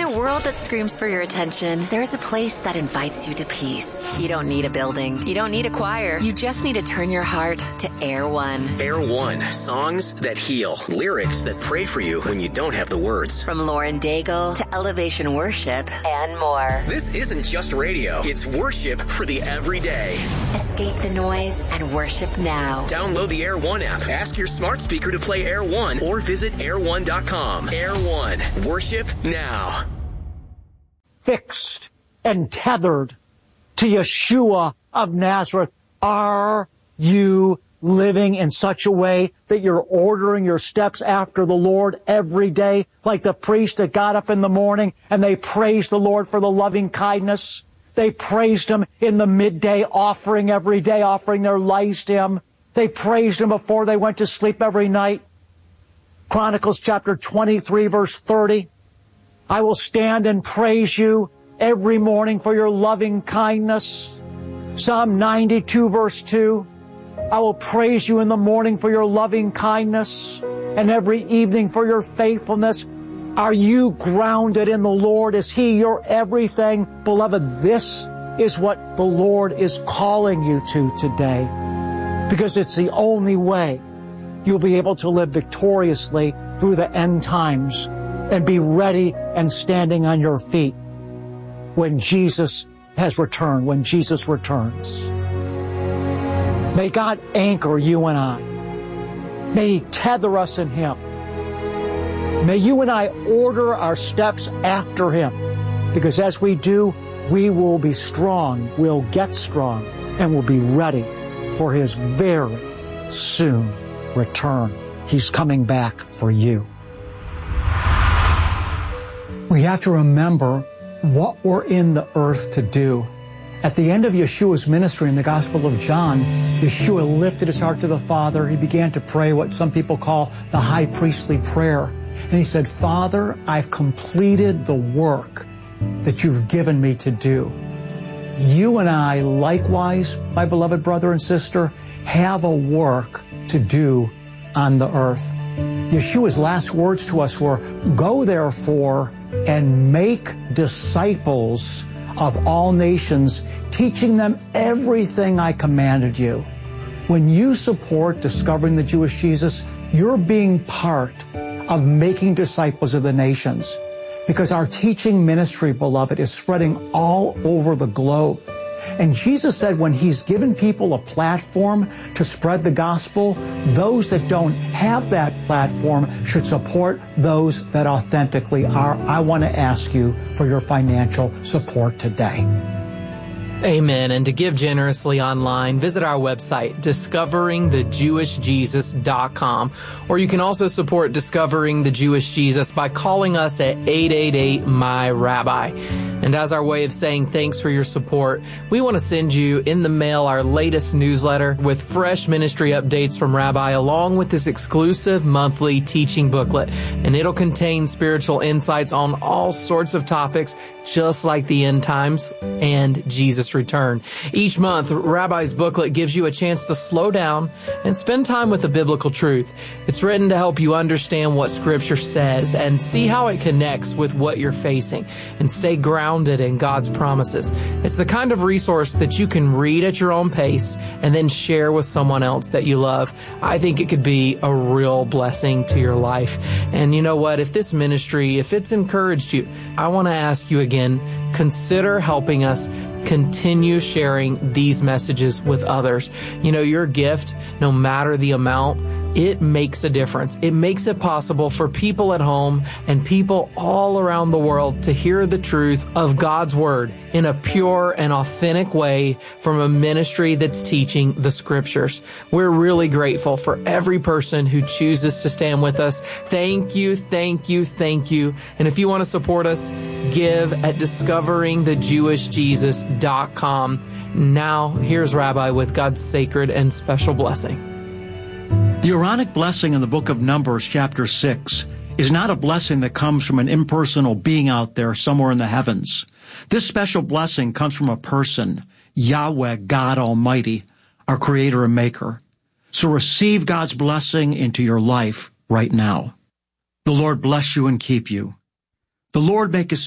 a world that screams for your attention, there's a place that invites you to peace. You don't need a building. You don't need a choir. You just need to turn your heart to Air One. Air One. Songs that heal. Lyrics that pray for you when you don't have the words. From Lauren Daigle to Elevation Worship and more. This isn't just radio. It's worship for the everyday. Escape the noise and worship now. Download the Air One app. Ask your smart speaker to play Air One or visit air1.com. Air One. Worship now. Fixed and tethered to Yeshua of Nazareth. Are you living in such a way that you're ordering your steps after the Lord every day, like the priest that got up in the morning and they praised the Lord for the loving kindness? They praised Him in the midday offering every day, offering their lives to Him. They praised Him before they went to sleep every night. Chronicles chapter 23, verse 30. I will stand and praise you every morning for your loving kindness. Psalm 92, verse 2. I will praise you in the morning for your loving kindness and every evening for your faithfulness. Are you grounded in the Lord? Is He your everything? Beloved, this is what the Lord is calling you to today, because it's the only way you'll be able to live victoriously through the end times and be ready and standing on your feet when Jesus has returned, when Jesus returns. May God anchor you and I. May He tether us in Him. May you and I order our steps after Him, because as we do, we will be strong, we'll get strong, and we'll be ready for His very soon return. He's coming back for you. We have to remember what we're in the earth to do. At the end of Yeshua's ministry in the Gospel of John, Yeshua lifted His heart to the Father. He began to pray what some people call the high priestly prayer. And He said, Father, I've completed the work that you've given me to do. You and I, likewise, my beloved brother and sister, have a work to do on the earth. Yeshua's last words to us were, go therefore and make disciples of all nations, teaching them everything I commanded you. When you support Discovering the Jewish Jesus, you're being part of making disciples of the nations, because our teaching ministry, beloved, is spreading all over the globe. And Jesus said when He's given people a platform to spread the gospel, those that don't have that platform should support those that authentically are. I want to ask you for your financial support today. Amen. And to give generously online, visit our website, discoveringthejewishjesus.com. Or you can also support Discovering the Jewish Jesus by calling us at 888-MY-RABBI. And as our way of saying thanks for your support, we want to send you in the mail our latest newsletter with fresh ministry updates from Rabbi, along with this exclusive monthly teaching booklet. And it'll contain spiritual insights on all sorts of topics, just like the end times and Jesus' return. Each month, Rabbi's booklet gives you a chance to slow down and spend time with the biblical truth. It's written to help you understand what Scripture says and see how it connects with what you're facing, and stay grounded in God's promises. It's the kind of resource that you can read at your own pace and then share with someone else that you love. I think it could be a real blessing to your life. And you know what? If this ministry, if it's encouraged you, I want to ask you again, consider helping us continue sharing these messages with others. You know, your gift, no matter the amount, it makes a difference. It makes it possible for people at home and people all around the world to hear the truth of God's Word in a pure and authentic way from a ministry that's teaching the Scriptures. We're really grateful for every person who chooses to stand with us. Thank you, thank you, thank you. And if you want to support us, give at discoveringthejewishjesus.com. Now, here's Rabbi with God's sacred and special blessing. The Aaronic blessing in the book of Numbers, chapter 6, is not a blessing that comes from an impersonal being out there somewhere in the heavens. This special blessing comes from a person, Yahweh, God Almighty, our Creator and Maker. So receive God's blessing into your life right now. The Lord bless you and keep you. The Lord make His